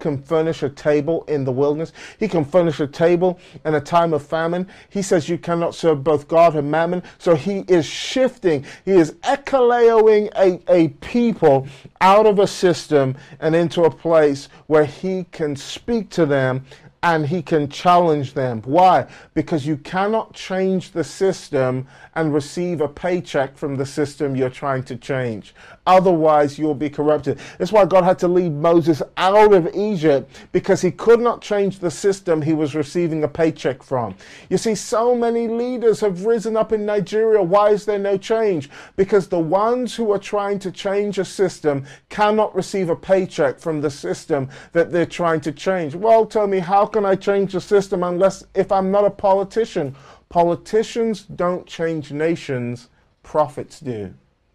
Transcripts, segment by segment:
can furnish a table in the wilderness. He can furnish a table in a time of famine. He says you cannot serve both God and mammon. So he is shifting. He is ekaleoing a people out of a system and into a place where he can speak to them and he can challenge them. Why? Because you cannot change the system and receive a paycheck from the system you're trying to change. Otherwise, you'll be corrupted. That's why God had to lead Moses out of Egypt, because he could not change the system he was receiving a paycheck from. You see, so many leaders have risen up in Nigeria. Why is there no change? Because the ones who are trying to change a system cannot receive a paycheck from the system that they're trying to change. Well, tell me, how can I change the system if I'm not a politician? Politicians don't change nations, prophets do.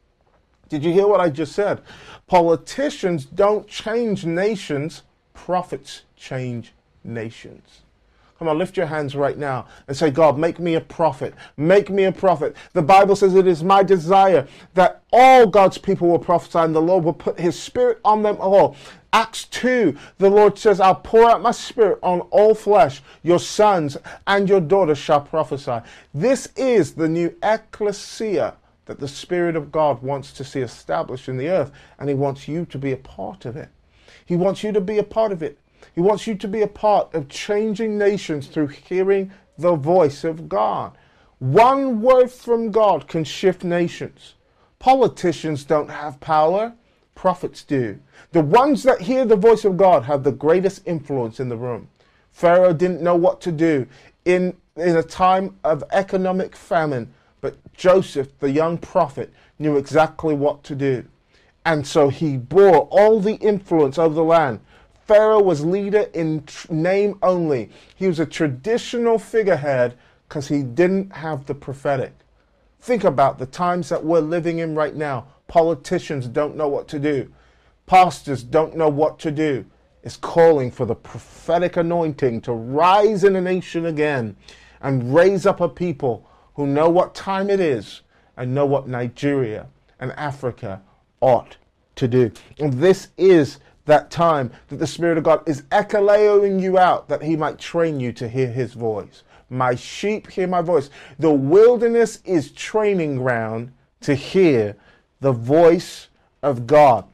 Did you hear what I just said? Politicians don't change nations, prophets change nations. Come on, lift your hands right now and say, God, make me a prophet. Make me a prophet. The Bible says it is my desire that all God's people will prophesy and the Lord will put his spirit on them all. Acts 2, the Lord says, I'll pour out my spirit on all flesh. Your sons and your daughters shall prophesy. This is the new ecclesia that the Spirit of God wants to see established in the earth, and he wants you to be a part of it. He wants you to be a part of it. He wants you to be a part of changing nations through hearing the voice of God. One word from God can shift nations. Politicians don't have power. Prophets do. The ones that hear the voice of God have the greatest influence in the room. Pharaoh didn't know what to do in a time of economic famine, but Joseph, the young prophet, knew exactly what to do. And so he bore all the influence over the land. Pharaoh was leader in name only. He was a traditional figurehead because he didn't have the prophetic. Think about the times that we're living in right now. Politicians don't know what to do. Pastors don't know what to do. It's calling for the prophetic anointing to rise in a nation again and raise up a people who know what time it is and know what Nigeria and Africa ought to do. And this is that time that the Spirit of God is ekaleoing you out, that he might train you to hear his voice. My sheep hear my voice. The wilderness is training ground to hear the voice of God.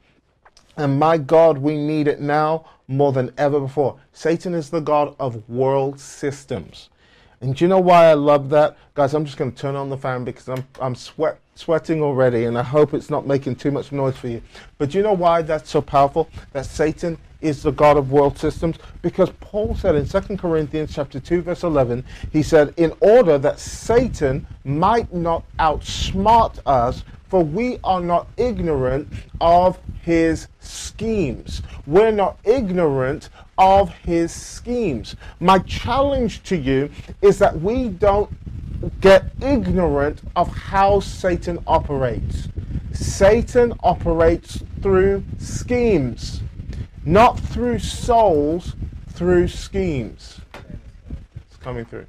And my God, we need it now more than ever before. Satan is the God of world systems. And do you know why I love that? Guys, I'm just going to turn on the fan because I'm sweating already, and I hope it's not making too much noise for you. But do you know why that's so powerful? That Satan is the God of world systems? Because Paul said in 2 Corinthians chapter 2, verse 11, he said, in order that Satan might not outsmart us, for we are not ignorant of his schemes. We're not ignorant of his schemes. My challenge to you is that we don't get ignorant of how Satan operates. Satan operates through schemes, not through souls, through schemes. It's coming through.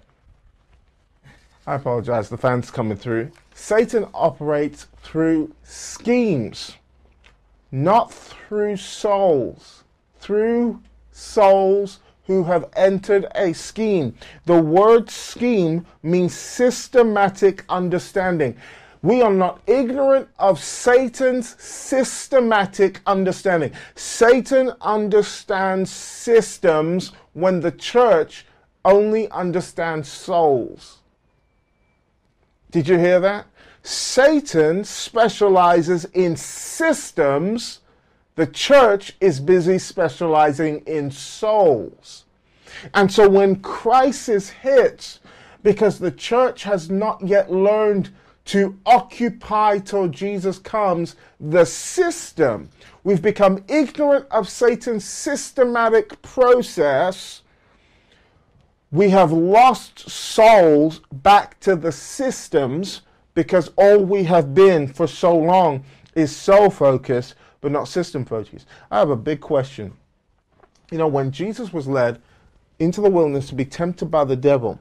I apologize, the fan's coming through. Satan operates through schemes, not through souls. Through souls who have entered a scheme. The word scheme means systematic understanding. We are not ignorant of Satan's systematic understanding. Satan understands systems when the church only understands souls. Did you hear that? Satan specializes in systems. The church is busy specializing in souls. And so when crisis hits, because the church has not yet learned to occupy till Jesus comes the system, we've become ignorant of Satan's systematic process. We have lost souls back to the systems because all we have been for so long is soul focused, but not system focused. I have a big question. You know, when Jesus was led into the wilderness to be tempted by the devil,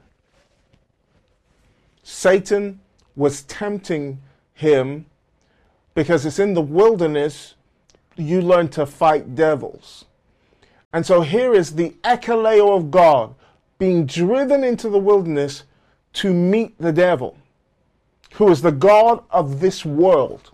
Satan was tempting him because it's in the wilderness you learn to fight devils. And so here is the ekaleo of God being driven into the wilderness to meet the devil, who is the God of this world.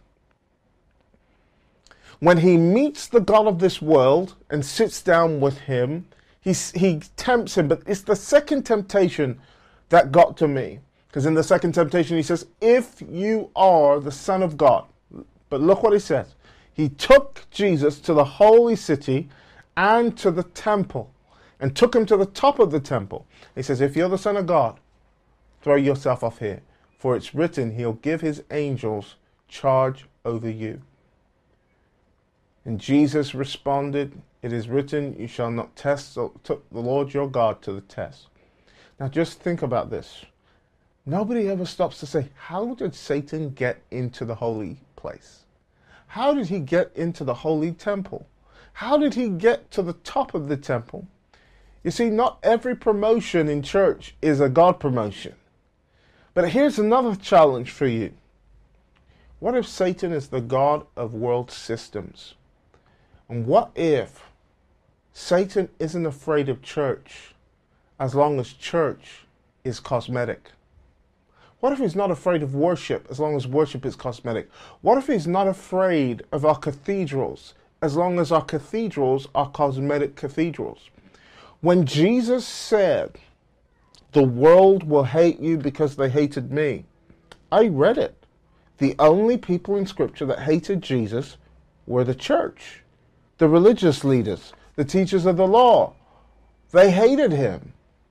When he meets the God of this world and sits down with him, he tempts him. But it's the second temptation that got to me. Because in the second temptation, he says, if you are the Son of God. But look what he says. He took Jesus to the holy city and to the temple, and took him to the top of the temple. He says, if you're the Son of God, throw yourself off here. For it's written, he'll give his angels charge over you. And Jesus responded, it is written, you shall not test the Lord your God to the test. Now just think about this. Nobody ever stops to say, how did Satan get into the holy place? How did he get into the holy temple? How did he get to the top of the temple? You see, not every promotion in church is a God promotion. But here's another challenge for you. What if Satan is the God of world systems? And what if Satan isn't afraid of church as long as church is cosmetic? What if he's not afraid of worship as long as worship is cosmetic? What if he's not afraid of our cathedrals as long as our cathedrals are cosmetic cathedrals? When Jesus said, the world will hate you because they hated me, I read it. The only people in Scripture that hated Jesus were the church, the religious leaders, the teachers of the law. They hated him.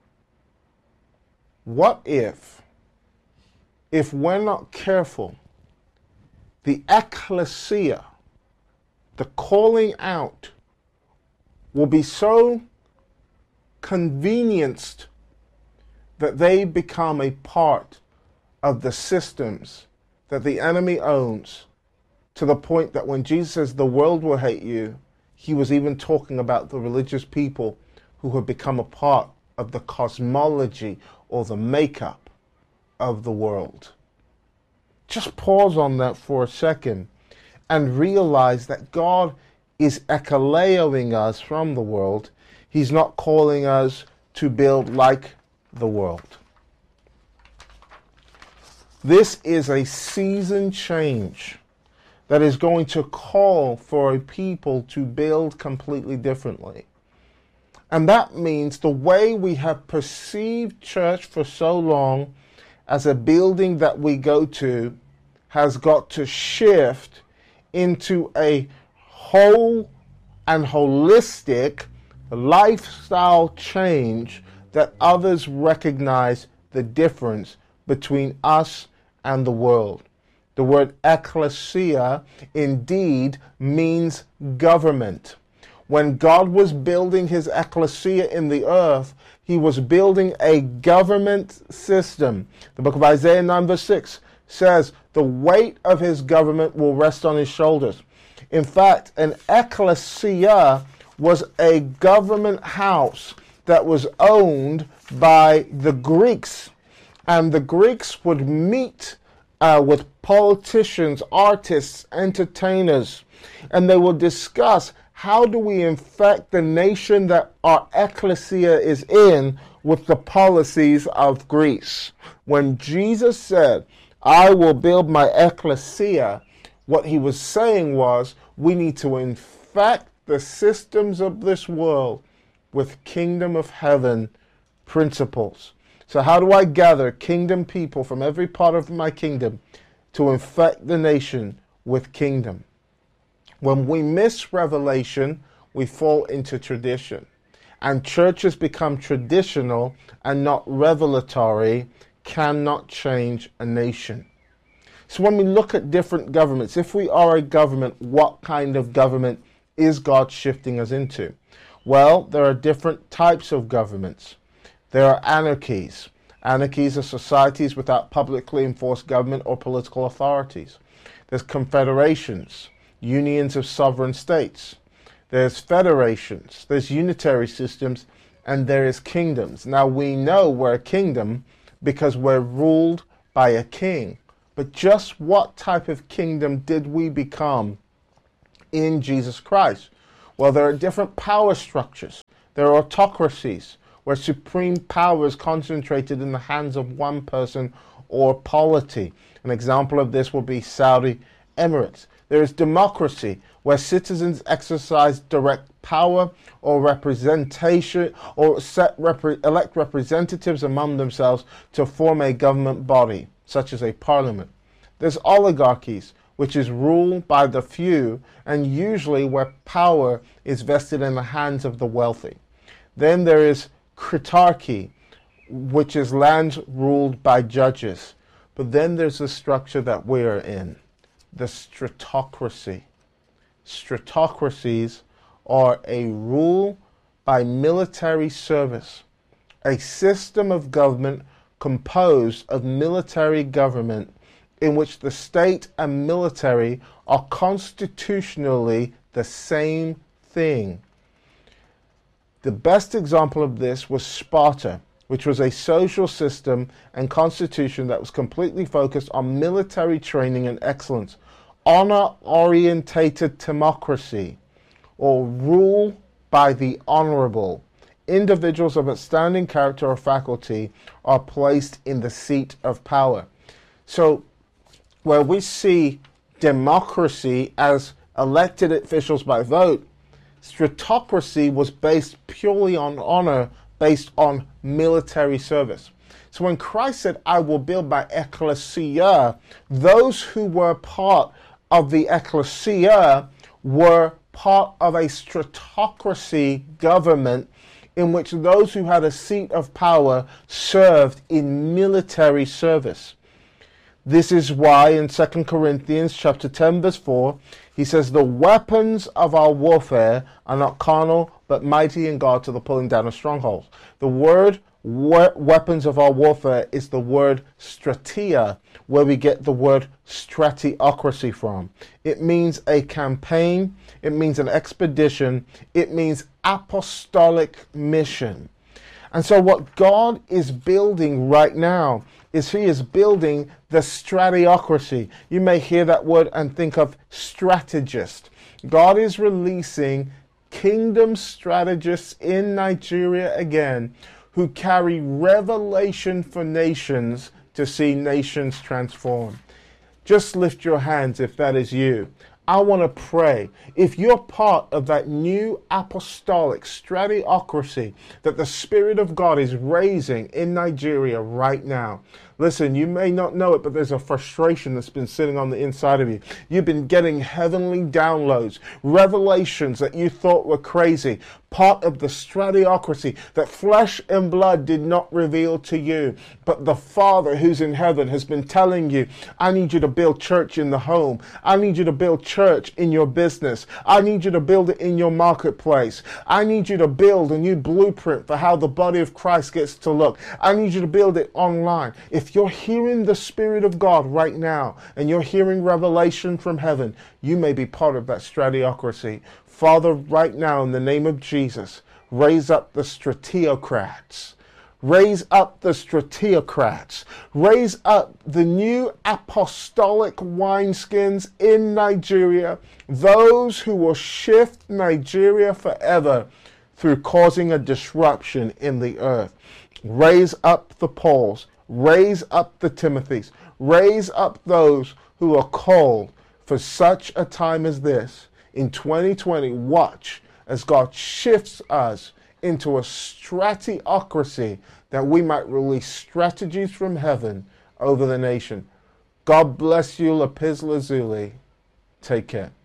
What if we're not careful, the ecclesia, the calling out, will be so convenienced that they become a part of the systems that the enemy owns, to the point that when Jesus says the world will hate you, he was even talking about the religious people who have become a part of the cosmology or the makeup of the world. Just pause on that for a second and realize that God is ekaleoing us from the world. He's not calling us to build like the world. This is a season change that is going to call for a people to build completely differently. And that means the way we have perceived church for so long as a building that we go to has got to shift into a whole and holistic lifestyle change that others recognize the difference between us and the world. The word ecclesia indeed means government. When God was building his ecclesia in the earth, he was building a government system. The book of Isaiah 9 verse 6 says, the weight of his government will rest on his shoulders. In fact, an ecclesia was a government house that was owned by the Greeks. And the Greeks would meet with politicians, artists, entertainers, and they will discuss, how do we infect the nation that our ecclesia is in with the policies of Greece? When Jesus said, I will build my ecclesia, what he was saying was, we need to infect the systems of this world with kingdom of heaven principles. So how do I gather kingdom people from every part of my kingdom to infect the nation with kingdom? When we miss revelation, we fall into tradition. And churches become traditional and not revelatory, cannot change a nation. So when we look at different governments, if we are a government, what kind of government is God shifting us into? Well, there are different types of governments. There are anarchies. Anarchies are societies without publicly enforced government or political authorities. There's confederations, unions of sovereign states. There's federations, there's unitary systems, and there is kingdoms. Now we know we're a kingdom because we're ruled by a king. But just what type of kingdom did we become in Jesus Christ? Well, there are different power structures. There are autocracies, where supreme power is concentrated in the hands of one person or polity. An example of this will be Saudi Emirates. There is democracy, where citizens exercise direct power or representation or elect representatives among themselves to form a government body, such as a parliament. There's oligarchies, which is ruled by the few and usually where power is vested in the hands of the wealthy. Then there is critarchy, which is lands ruled by judges. But then there's the structure that we're in, the stratocracy. Stratocracies are a rule by military service, a system of government composed of military government in which the state and military are constitutionally the same thing. The best example of this was Sparta, which was a social system and constitution that was completely focused on military training and excellence, honor-orientated democracy, or rule by the honorable. Individuals of outstanding character or faculty are placed in the seat of power. So, where we see democracy as elected officials by vote, stratocracy was based purely on honor, based on military service. So when Christ said, I will build my ecclesia, those who were part of the ecclesia were part of a stratocracy government in which those who had a seat of power served in military service. This is why in 2 Corinthians chapter 10 verse 4, he says, the weapons of our warfare are not carnal, but mighty in God to the pulling down of strongholds. The word weapons of our warfare is the word strategia, where we get the word stratiocracy from. It means a campaign, it means an expedition, it means apostolic mission. And so what God is building right now is he is building the stratiocracy. You may hear that word and think of strategist. God is releasing kingdom strategists in Nigeria again who carry revelation for nations to see nations transform. Just lift your hands if that is you. I want to pray. If you're part of that new apostolic stratiocracy that the Spirit of God is raising in Nigeria right now, listen, you may not know it, but there's a frustration that's been sitting on the inside of you. You've been getting heavenly downloads, revelations that you thought were crazy, part of the stratiocracy that flesh and blood did not reveal to you. But the Father who's in heaven has been telling you, I need you to build church in the home. I need you to build church in your business. I need you to build it in your marketplace. I need you to build a new blueprint for how the body of Christ gets to look. I need you to build it online. If you're hearing the Spirit of God right now and you're hearing revelation from heaven, you may be part of that stratiocracy. Father, right now in the name of Jesus, raise up the stratiocrats. Raise up the stratiocrats. Raise up the new apostolic wineskins in Nigeria, those who will shift Nigeria forever through causing a disruption in the earth. Raise up the Pauls. Raise up the Timothys. Raise up those who are called for such a time as this. In 2020, watch as God shifts us into a stratiocracy that we might release strategies from heaven over the nation. God bless you, Lapis Lazuli. Take care.